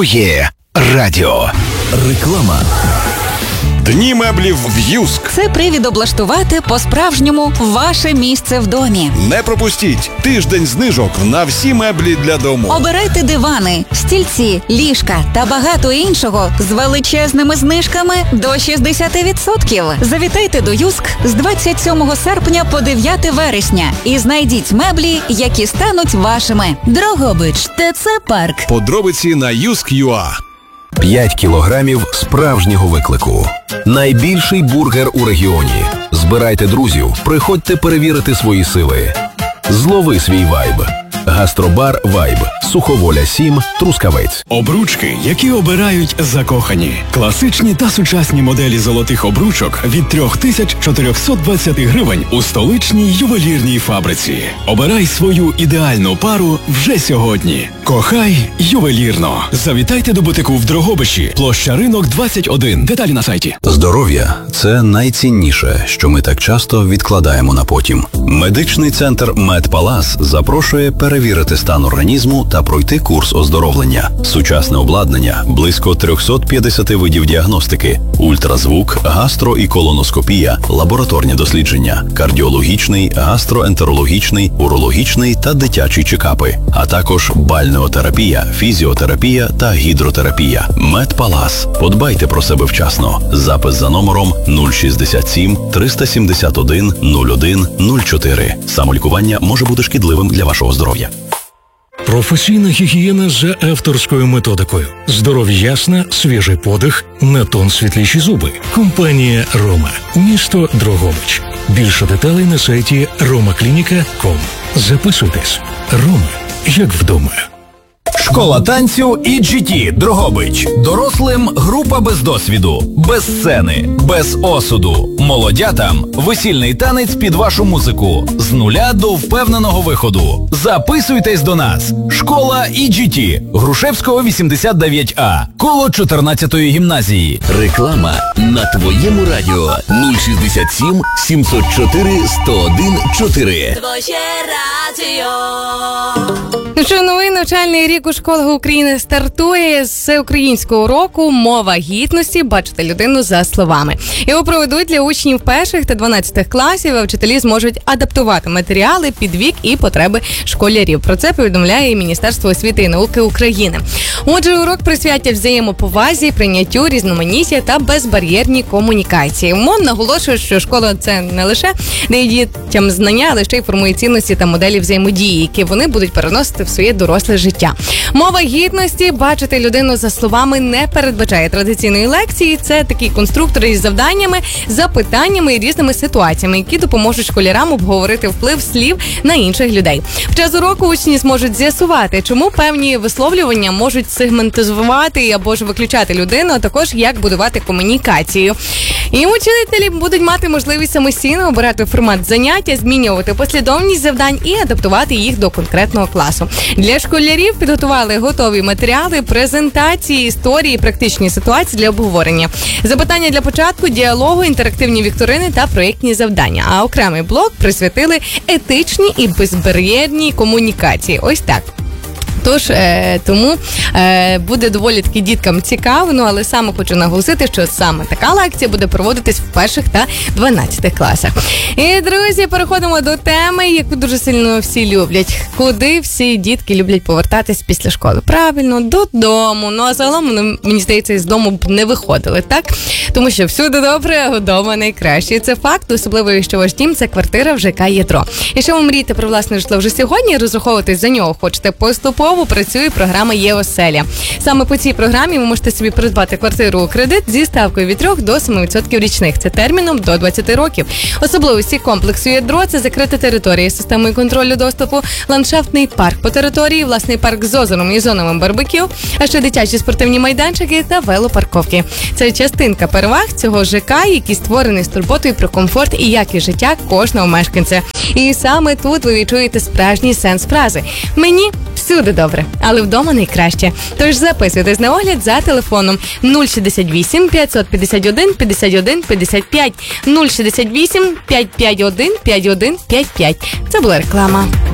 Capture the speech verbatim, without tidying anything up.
Твоє радіо. Реклама. Дні меблів в Юск. Це привід облаштувати по-справжньому ваше місце в домі. Не пропустіть тиждень знижок на всі меблі для дому. Обирайте дивани, стільці, ліжка та багато іншого з величезними знижками до шістдесят відсотків. Завітайте до Юск з двадцять сьомого серпня по дев'яте вересня і знайдіть меблі, які стануть вашими. Дрогобич, ТЦ Парк. Подробиці на юск точка ю а. п'ять кілограмів справжнього виклику. Найбільший бургер у регіоні. Збирайте друзів, приходьте перевірити свої сили. Злови свій вайб. Гастробар «Вайб», Суховоля сім, Трускавець. Обручки, які обирають закохані. Класичні та сучасні моделі золотих обручок від три тисячі чотириста двадцять гривень у столичній ювелірній фабриці. Обирай свою ідеальну пару вже сьогодні. Кохай ювелірно. Завітайте до бутику в Дрогобичі, площа Ринок, двадцять один. Деталі на сайті. Здоров'я – це найцінніше, що ми так часто відкладаємо на потім. Медичний центр «Медпалас» запрошує перевірити стан організму та пройти курс оздоровлення. Сучасне обладнання, близько триста п'ятдесят видів діагностики, ультразвук, гастро- і колоноскопія, лабораторні дослідження, кардіологічний, гастроентерологічний, урологічний та дитячі чекапи, а також бальнеотерапія, фізіотерапія та гідротерапія. Медпалас. Подбайте про себе вчасно. Запис за номером нуль шістдесят сім триста сімдесят один нуль один нуль чотири. Самолікування може бути шкідливим для вашого здоров'я. Професійна гігієна за авторською методикою. Здоров'я ясна, свіжий подих, на тон світліші зуби. Компанія «Рома». Місто Дрогобич. Більше деталей на сайті рома клініка крапка ком. Записуйтесь. «Рома» як вдома. Школа танцю і джі ті Дрогобич. Дорослим група без досвіду, без сцени, без осуду. Молодятам весільний танець під вашу музику. З нуля до впевненого виходу. Записуйтесь до нас. Школа і джі ті. Грушевського, вісімдесят дев'ять а. Коло чотирнадцятої гімназії. Реклама на твоєму радіо. нуль шістдесят сім сімсот чотири сто один чотири. Твоє радіо. Ну що, новий навчальний рік у школах України стартує з українського уроку «Мова гідності. Бачити людину за словами». Його проведуть для учнів перших та дванадцятих класів, а вчителі зможуть адаптувати матеріали під вік і потреби школярів. Про це повідомляє Міністерство освіти і науки України. Отже, урок присвятять взаємоповазі, прийняттю, різноманіття та безбар'єрній комунікації. МОН наголошує, що школа – це не лише дає дітям знання, але ще й формує цінності та моделі взаємодії, які вони будуть переносити в своє доросле життя. Мова гідності, бачити людину за словами, не передбачає традиційної лекції. Це такі конструктори із завданнями, запитаннями і різними ситуаціями, які допоможуть школярам обговорити вплив слів на інших людей. В час уроку учні зможуть з'ясувати, чому певні висловлювання можуть сегментизувати або ж виключати людину, а також як будувати комунікацію. І учителі будуть мати можливість самостійно обирати формат заняття, змінювати послідовність завдань і адаптувати їх до конкретного класу. Для школярів підготували готові матеріали, презентації, історії, практичні ситуації для обговорення. Запитання для початку, діалогу, інтерактивні вікторини та проєктні завдання. А окремий блок присвятили етичній і безбар'єрній комунікації. Ось так. Тож, е, тому е, буде доволі таки діткам цікаво, ну, але саме хочу наголосити, що саме така лекція буде проводитись в перших та дванадцятих класах. І, друзі, переходимо до теми, яку дуже сильно всі люблять. Куди всі дітки люблять повертатись після школи? Правильно, додому. Ну, а загалом, мені здається, з дому б не виходили, так? Тому що всюди добре, а вдома найкраще. І це факт, особливо, якщо ваш дім – це квартира в ЖК «Ядро». Якщо ви мрієте про власне житло вже сьогодні, розраховуватись за нього хочете поступово, працює програма «Є-оселя». Саме по цій програмі ви можете собі придбати квартиру у кредит зі ставкою від три до семи відсотків річних. Це терміном до двадцяти років. Особливості комплексу «Ядро» – це закрита територія з системою контролю доступу, ландшафтний парк по території, власний парк з озером і зонами барбекю, а ще дитячі спортивні майданчики та велопарковки. Це частинка переваг цього ЖК, який створений з турботою про комфорт і якість життя кожного мешканця. І саме тут ви відчуєте справжній сенс фрази «Мені всюди добре, але вдома найкраще». Тож записуйтесь на огляд за телефоном нуль шістдесят вісім п'ятсот п'ятдесят один п'ятдесят один п'ятдесят п'ять нуль шістдесят вісім п'ятсот п'ятдесят один п'ятдесят один п'ятдесят п'ять. Це була реклама.